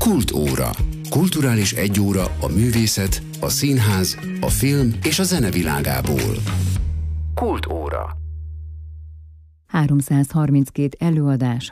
Kultóra. Kulturális egyóra a művészet, a színház, a film és a zene világából. Kultóra. 332 előadás,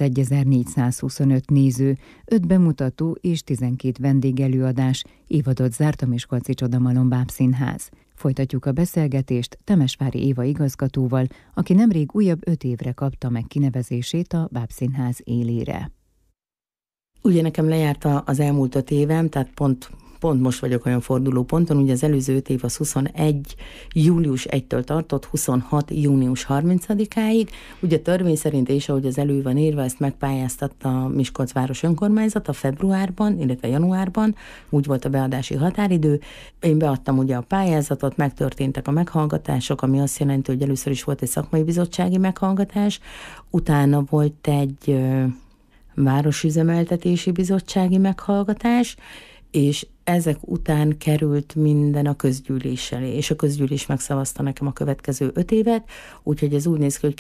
31.425 néző, 5 bemutató és 12 vendégelőadás, évadot zárt a Miskolci Csodamalom Bábszínház. Folytatjuk a beszélgetést Temesvári Éva igazgatóval, aki nemrég újabb 5 évre kapta meg kinevezését a Bábszínház élére. Ugye nekem lejárt az elmúlt 5 évem, tehát pont most vagyok olyan fordulóponton, ugye az előző 5 év az 21. július 1-től tartott, 26. június 30-áig. Ugye törvény szerint és ahogy az elő van írva, ezt megpályáztatta a Miskolc város önkormányzata februárban, illetve januárban, úgy volt a beadási határidő. Én beadtam ugye a pályázatot, megtörténtek a meghallgatások, ami azt jelenti, hogy először is volt egy szakmai bizottsági meghallgatás, utána volt egy városüzemeltetési bizottsági meghallgatás, és ezek után került minden a közgyűlés elé, és a közgyűlés megszavazta nekem a következő 5 évet, úgyhogy ez úgy néz ki, hogy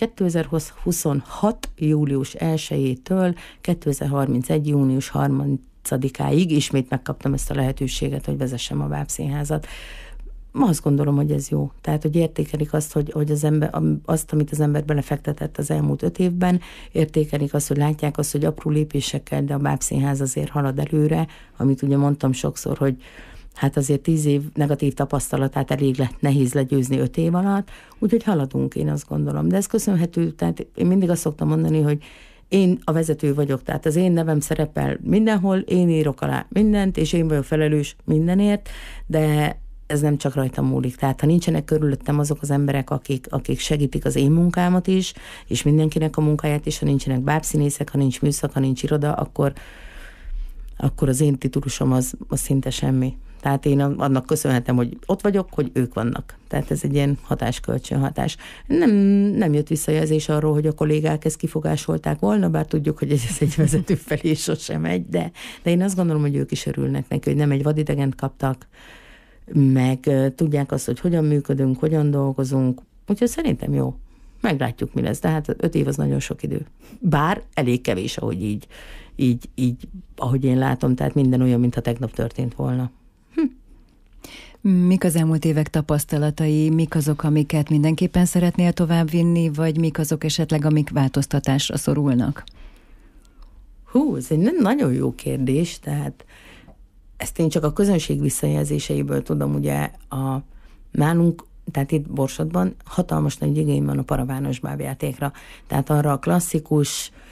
2026. július 1-től 2031. június 30-áig ismét megkaptam ezt a lehetőséget, hogy vezessem a Bábszínházat. Azt gondolom, hogy ez jó. Tehát, hogy értékelik azt, hogy az ember, azt, amit az ember belefektetett az elmúlt 5 évben, értékelik azt, hogy látják azt, hogy apró lépésekkel, de a Bábszínház azért halad előre, amit ugye mondtam sokszor, hogy hát azért 10 év negatív tapasztalatát elég nehéz legyőzni 5 év alatt, úgyhogy haladunk, én azt gondolom. De ez köszönhető, tehát én mindig azt szoktam mondani, hogy én a vezető vagyok, tehát az én nevem szerepel mindenhol, én írok alá mindent, és én vagyok felelős mindenért, de ez nem csak rajtam múlik. Tehát ha nincsenek körülöttem azok az emberek, akik segítik az én munkámat is, és mindenkinek a munkáját is, ha nincsenek bábszínészek, ha nincs műszak, ha nincs iroda, akkor az én titulusom az szinte semmi. Tehát én annak köszönhetem, hogy ott vagyok, hogy ők vannak. Tehát ez egy ilyen hatás-kölcsönhatás. Nem jött visszajelzés arról, hogy a kollégák ezt kifogásolták volna, bár tudjuk, hogy ez egy vezető felé sosem megy, de én azt gondolom, hogy ők is örülnek neki, hogy nem egy vadidegent kaptak, meg tudják azt, hogy hogyan működünk, hogyan dolgozunk, úgyhogy szerintem jó. Meglátjuk, mi lesz, de hát 5 év az nagyon sok idő. Bár elég kevés, ahogy így, ahogy én látom, tehát minden olyan, mintha tegnap történt volna. Mik az elmúlt évek tapasztalatai, mik azok, amiket mindenképpen szeretnél továbbvinni, vagy mik azok esetleg, amik változtatásra szorulnak? Ez egy nagyon jó kérdés, tehát ezt én csak a közönség visszajelzéseiből tudom, ugye nálunk, tehát itt Borsodban hatalmas nagy igény van a paravános bábjátékra. Tehát arra a klasszikus,